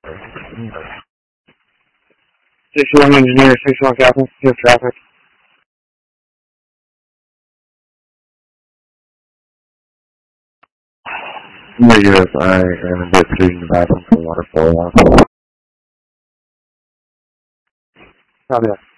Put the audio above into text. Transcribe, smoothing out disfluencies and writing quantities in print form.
61 engineer, 61 captain, here's traffic. Negative, I am investigating the bathroom for water flow. Copy that.